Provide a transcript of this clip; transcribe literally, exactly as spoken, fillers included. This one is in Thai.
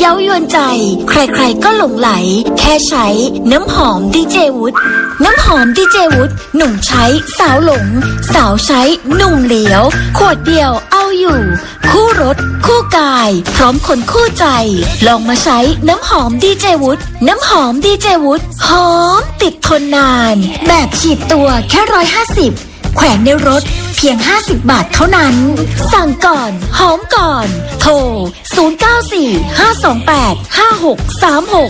ย้ายวนใจใครๆก็หลงไหลแค่ใช้น้ำหอมดีเจวุฒน้ำหอมดีเจวุฒหนุ่มใช้สาวหลงสาวใช้หนุ่มเหลียวขวดเดียวเอาอยู่คู่รสคู่กายพร้อมคนคู่ใจลองมาใช้น้ำหอมดีเจวุฒน้ำหอมดีเจวุฒหอมติดทนนานแบบฉีดตัวแค่ร้อยห้าสิบแขวนในรถเพียงห้าสิบบาทเท่านั้นสั่งก่อนหอมก่อนโทรศูนย์ เก้า สี่ ห้า สอง แปด ห้า หก สาม หก